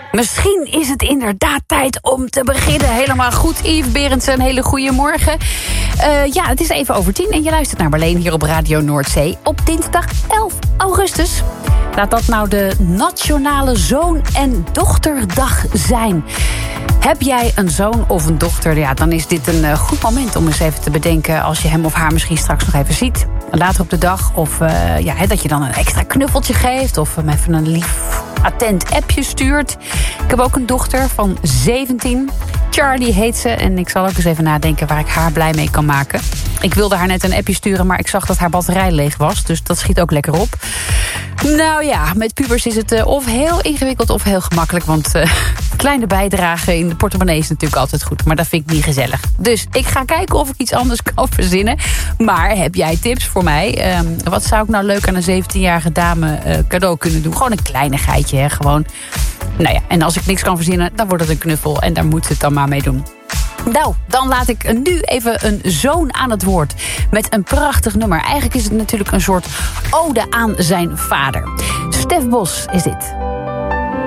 Misschien is het inderdaad tijd om te beginnen. Helemaal goed, Yves Berendsen, een hele goede morgen. Ja, het is even over 10 en je luistert naar Marleen hier op Radio Noordzee op dinsdag 11 augustus. Laat dat nou de Nationale Zoon- en Dochterdag zijn. Heb jij een zoon of een dochter? Ja, dan is dit een goed moment om eens even te bedenken, als je hem of haar misschien straks nog even ziet, later op de dag. Of dat je dan een extra knuffeltje geeft. Of hem even een lief, attent appje stuurt. Ik heb ook een dochter van 17. Charlie heet ze. En ik zal ook eens even nadenken waar ik haar blij mee kan maken. Ik wilde haar net een appje sturen, maar ik zag dat haar batterij leeg was. Dus dat schiet ook lekker op. Nou ja, met pubers is het of heel ingewikkeld of heel gemakkelijk. Want kleine bijdrage in de portemonnee is natuurlijk altijd goed. Maar dat vind ik niet gezellig. Dus ik ga kijken of ik iets anders kan verzinnen. Maar heb jij tips voor mij? Wat zou ik nou leuk aan een 17-jarige dame cadeau kunnen doen? Gewoon een kleinigheidje, hè? Gewoon. Nou ja, en als ik niks kan verzinnen, dan wordt het een knuffel. En daar moet ze het dan maar mee doen. Nou, dan laat ik nu even een zoon aan het woord. Met een prachtig nummer. Eigenlijk is het natuurlijk een soort ode aan zijn vader. Stef Bos is dit.